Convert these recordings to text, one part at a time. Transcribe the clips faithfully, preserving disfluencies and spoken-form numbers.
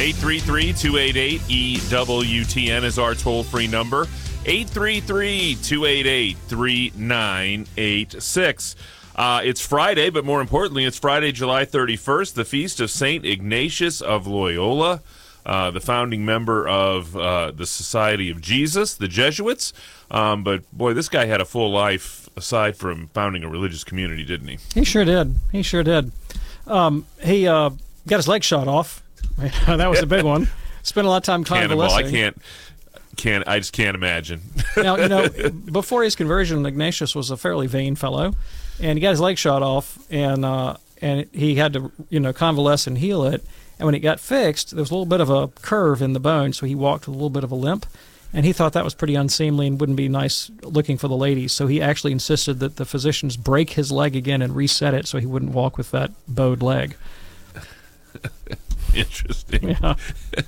eight three three, two eight eight, E W T N is our toll-free number. eight three three, two eight eight, three nine eight six. Uh, it's Friday, but more importantly, it's Friday, July thirty-first, the feast of Saint Ignatius of Loyola, uh, the founding member of uh, the Society of Jesus, the Jesuits. Um, but, boy, this guy had a full life aside from founding a religious community, didn't he? He sure did. He sure did. Um, he uh, got his leg shot off. That was a big one. Spent a lot of time Cannonball. convalescing. I can't. Can't I just can't imagine. Now, you know, before his conversion, Ignatius was a fairly vain fellow, and he got his leg shot off, and uh, and he had to, you know, convalesce and heal it. And when it got fixed, there was a little bit of a curve in the bone, so he walked with a little bit of a limp. And he thought that was pretty unseemly and wouldn't be nice looking for the ladies. So he actually insisted that the physicians break his leg again and reset it so he wouldn't walk with that bowed leg. Interesting. Yeah.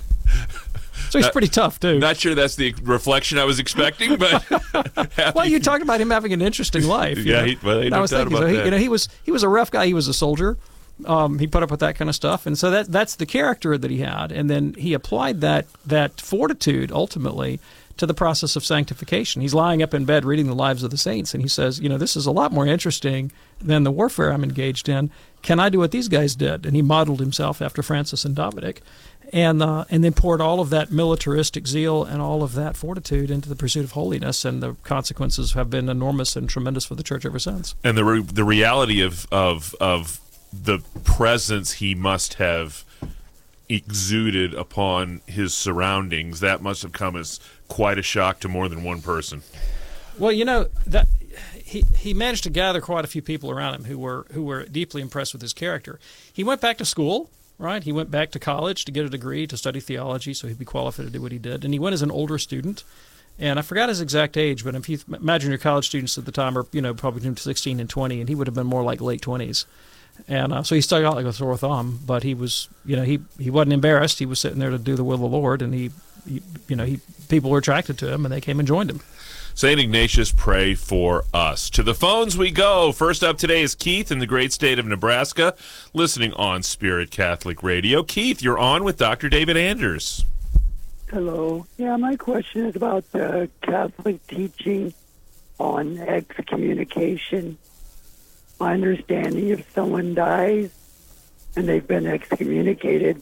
So he's pretty tough, too. Not sure that's the reflection I was expecting, but well, you talked about him having an interesting life. Yeah, he, well, he I was thinking, about so he, that. you know, he was he was a rough guy. He was a soldier. Um, he put up with that kind of stuff, and so that that's the character that he had. And then he applied that that fortitude ultimately to the process of sanctification. He's lying up in bed reading the lives of the saints, and he says, you know, this is a lot more interesting than the warfare I'm engaged in. Can I do what these guys did? And he modeled himself after Francis and Dominic. And uh, and then poured all of that militaristic zeal and all of that fortitude into the pursuit of holiness, and the consequences have been enormous and tremendous for the church ever since. And the re- the reality of, of of the presence he must have exuded upon his surroundings, that must have come as quite a shock to more than one person. Well, you know, that he he managed to gather quite a few people around him who were who were deeply impressed with his character. He went back to school. Right, he went back to college to get a degree to study theology, so he'd be qualified to do what he did. And he went as an older student, and I forgot his exact age, but if you imagine your college students at the time are, you know, probably between sixteen and twenty, and he would have been more like late twenties. And uh, so he stuck out like a sore thumb, but he was, you know, he he wasn't embarrassed. He was sitting there to do the will of the Lord, and he, he you know, he people were attracted to him, and they came and joined him. Saint Ignatius, pray for us. To the phones we go. First up today is Keith in the great state of Nebraska, listening on Spirit Catholic Radio. Keith, you're on with Doctor David Anders. Hello. Yeah, my question is about uh, Catholic teaching on excommunication. My understanding, if someone dies and they've been excommunicated,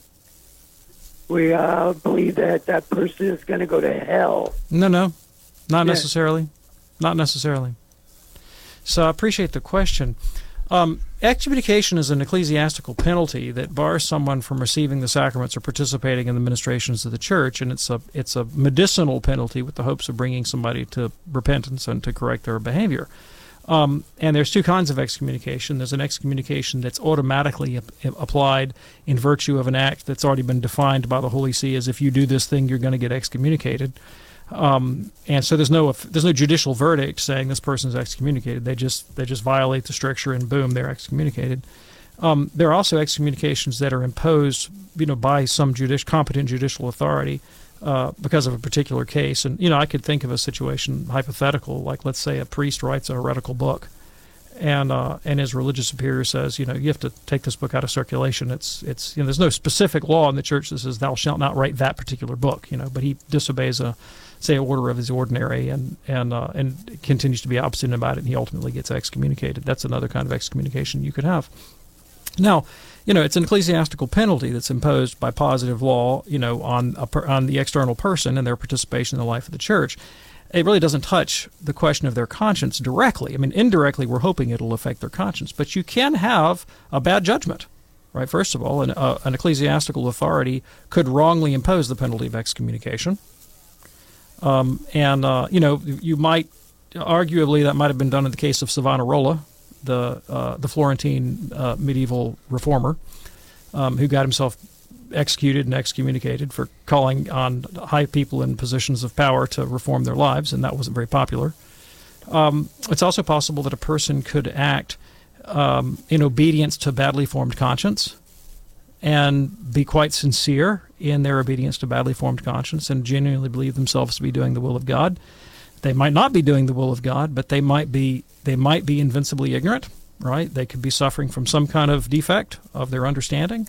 we uh, believe that that person is going to go to hell. No, no. Not Yeah. necessarily. Not necessarily. So I appreciate the question. Um, excommunication is an ecclesiastical penalty that bars someone from receiving the sacraments or participating in the ministrations of the church, and it's a it's a medicinal penalty with the hopes of bringing somebody to repentance and to correct their behavior. Um, and there's two kinds of excommunication. There's an excommunication that's automatically ap- applied in virtue of an act that's already been defined by the Holy See as if you do this thing, you're going to get excommunicated. Um, and so there's no there's no judicial verdict saying this person is excommunicated. They just they just violate the stricture, and boom, they're excommunicated. Um, there are also excommunications that are imposed, you know, by some judici- competent judicial authority uh, because of a particular case. And you know, I could think of a situation hypothetical, like let's say a priest writes a heretical book, and uh, and his religious superior says, you know, you have to take this book out of circulation. It's it's you know, there's no specific law in the church that says thou shalt not write that particular book, you know, but he disobeys a say, order of his ordinary, and and uh, and continues to be obstinate about it, and he ultimately gets excommunicated. That's another kind of excommunication you could have. Now, you know, it's an ecclesiastical penalty that's imposed by positive law, you know, on a per, on the external person and their participation in the life of the church. It really doesn't touch the question of their conscience directly. I mean, indirectly, we're hoping it'll affect their conscience, but you can have a bad judgment. Right. First of all, an, uh, an ecclesiastical authority could wrongly impose the penalty of excommunication. Um, and, uh, you know, you might, arguably, that might have been done in the case of Savonarola, the uh, the Florentine uh, medieval reformer, um, who got himself executed and excommunicated for calling on high people in positions of power to reform their lives, and that wasn't very popular. Um, it's also possible that a person could act um, in obedience to badly formed conscience and be quite sincere in their obedience to badly formed conscience and genuinely believe themselves to be doing the will of God. They might not be doing the will of God, but they might be they might be invincibly ignorant, right? They could be suffering from some kind of defect of their understanding,